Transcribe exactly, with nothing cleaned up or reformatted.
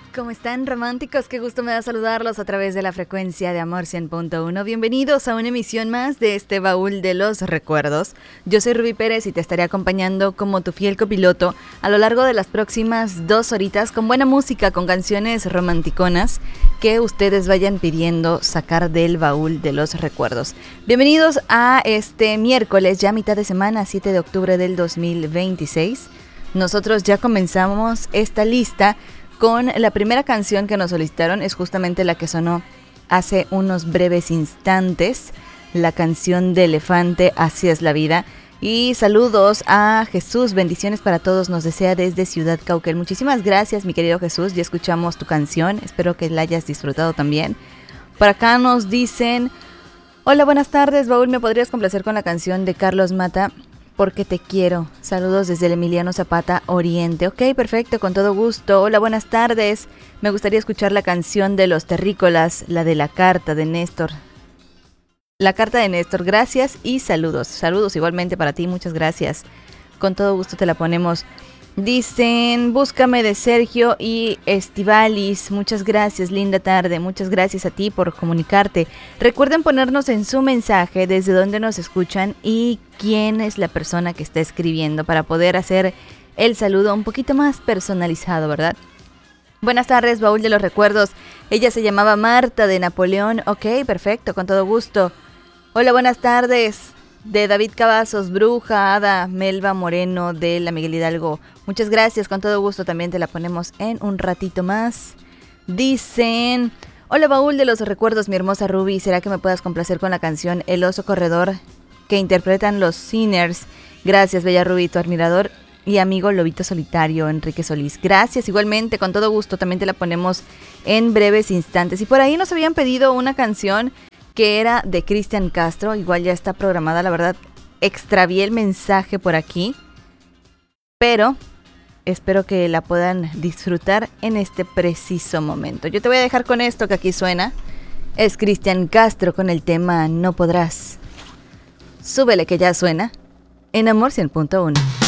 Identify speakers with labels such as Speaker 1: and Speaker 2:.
Speaker 1: ¿Cómo están, románticos? Qué gusto me da saludarlos a través de la frecuencia de Amor cien punto uno. Bienvenidos a una emisión más de este baúl de los recuerdos. Yo soy Rubí Pérez y te estaré acompañando como tu fiel copiloto a lo largo de las próximas dos horitas con buena música, con canciones romanticonas que ustedes vayan pidiendo sacar del baúl de los recuerdos. Bienvenidos a este miércoles, ya mitad de semana, siete de octubre del dos mil veintiséis. Nosotros ya comenzamos esta lista con la primera canción que nos solicitaron, es justamente la que sonó hace unos breves instantes, la canción de Elefante, Así es la vida. Y saludos a Jesús, bendiciones para todos, nos desea desde Ciudad Cauquel. Muchísimas gracias, mi querido Jesús, ya escuchamos tu canción, espero que la hayas disfrutado también. Por acá nos dicen, hola, buenas tardes, baúl, ¿me podrías complacer con la canción de Carlos Mata? Porque te quiero. Saludos desde el Emiliano Zapata Oriente. Ok, perfecto, con todo gusto. Hola, buenas tardes. Me gustaría escuchar la canción de Los Terrícolas, la de la carta de Néstor. La carta de Néstor, gracias y saludos. Saludos igualmente para ti, muchas gracias. Con todo gusto te la ponemos. Dicen, búscame de Sergio y Estivalis. Muchas gracias, linda tarde. Muchas gracias a ti por comunicarte. Recuerden ponernos en su mensaje desde dónde nos escuchan y quién es la persona que está escribiendo para poder hacer el saludo un poquito más personalizado, ¿verdad? Buenas tardes, baúl de los recuerdos. Ella se llamaba Marta de Napoleón. Ok, perfecto, con todo gusto. Hola, buenas tardes. De David Cavazos, Bruja, Ada, Melba Moreno de la Miguel Hidalgo. Muchas gracias, con todo gusto también te la ponemos en un ratito más. Dicen, hola baúl de los recuerdos, mi hermosa Ruby, ¿será que me puedas complacer con la canción El oso corredor que interpretan los Sinners? Gracias, bella Ruby, tu admirador y amigo Lobito Solitario, Enrique Solís. Gracias, igualmente, con todo gusto también te la ponemos en breves instantes. Y por ahí nos habían pedido una canción que era de Cristian Castro, igual ya está programada, la verdad, extravié el mensaje por aquí, pero espero que la puedan disfrutar en este preciso momento. Yo te voy a dejar con esto que aquí suena, es Cristian Castro con el tema No Podrás. Súbele que ya suena en Amor cien punto uno.